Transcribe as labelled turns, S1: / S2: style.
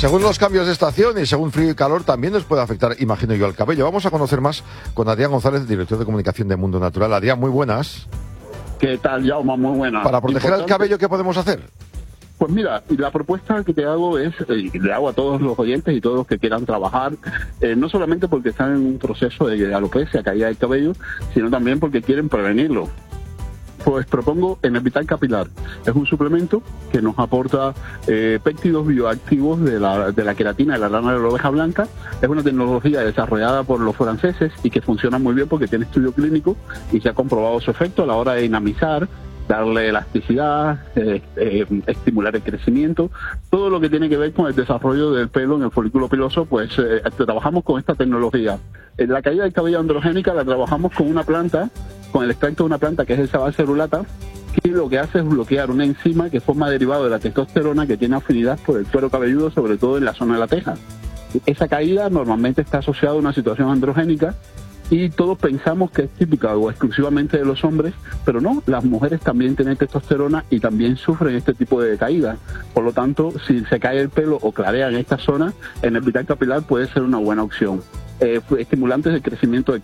S1: Según los cambios de estación y según frío y calor, también nos puede afectar, imagino yo, al cabello. Vamos a conocer más con Adrián González, director de comunicación de Mundo Natural. Adrián, muy buenas.
S2: ¿Qué tal, Jaume? Muy buenas.
S1: Para proteger el cabello, ¿qué podemos hacer?
S2: Pues mira, la propuesta que te hago es, le hago a todos los oyentes y todos los que quieran trabajar, no solamente porque están en un proceso de alopecia, caída del cabello, sino también porque quieren prevenirlo. Pues propongo Enervital Capilar. Es un suplemento que nos aporta péptidos bioactivos de la queratina de la lana de la oveja blanca. Es una tecnología desarrollada por los franceses y que funciona muy bien porque tiene estudio clínico y se ha comprobado su efecto a la hora de dinamizar, darle elasticidad, estimular el crecimiento, todo lo que tiene que ver con el desarrollo del pelo en el folículo piloso, pues trabajamos con esta tecnología. La caída del cabello androgénica la trabajamos con una planta, con el extracto de una planta que es el sabalcerulata, que lo que hace es bloquear una enzima que forma derivado de la testosterona que tiene afinidad por el cuero cabelludo, sobre todo en la zona de la teja. Esa caída normalmente está asociada a una situación androgénica y todos pensamos que es típica o exclusivamente de los hombres, pero no, las mujeres también tienen testosterona y también sufren este tipo de caída. Por lo tanto, si se cae el pelo o clarea en esta zona, Enervital Capilar puede ser una buena opción. Estimulantes del crecimiento del